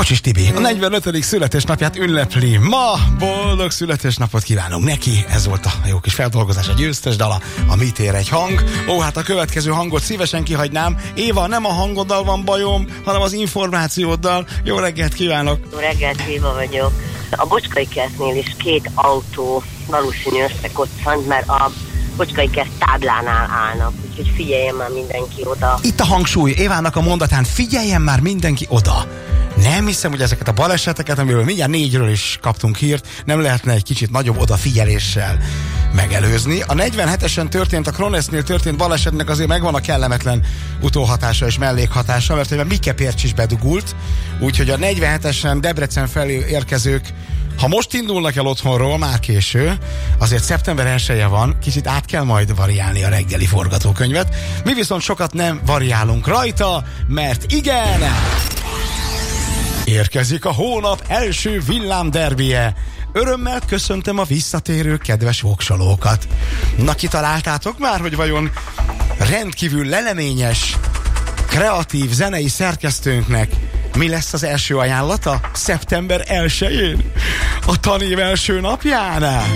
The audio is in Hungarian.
Kocsis Tibi a 45. születésnapját ünnepli. Ma boldog születésnapot kívánunk neki. Ez volt a jó kis feldolgozás, a győztes dala, a Mit ér egy hang. Ó, hát a következő hangot szívesen kihagynám. Éva, nem a hangoddal van bajom, hanem az információddal. Jó reggelt kívánok! Jó reggelt, Éva vagyok. A Bocskai kertnél is 2 autó valószínű összekoccant, mert a Bocskai kert táblánál állnak, úgyhogy figyeljen már mindenki oda. Itt a hangsúly Évának a mondatán, figyeljen már mindenki oda. Nem hiszem, hogy ezeket a baleseteket, amiről mindjárt 4-ről is kaptunk hírt, nem lehetne egy kicsit nagyobb odafigyeléssel megelőzni. A 47-esen történt, a Kronesnél történt balesetnek azért megvan a kellemetlen utóhatása és mellékhatása, mert hogy Mike Pércs is bedugult, úgyhogy a 47-esen Debrecen felé érkezők, ha most indulnak el otthonról, már késő, azért szeptember 1-je van, kicsit át kell majd variálni a reggeli forgatókönyvet. Mi viszont sokat nem variálunk rajta, mert igen, érkezik a hónap első villámderbije. Örömmel köszöntöm a visszatérő kedves voksolókat. Na, kitaláltátok már, hogy vajon rendkívül leleményes, kreatív zenei szerkesztőnknek mi lesz az első ajánlata szeptember 1-jén? A tanév első napján?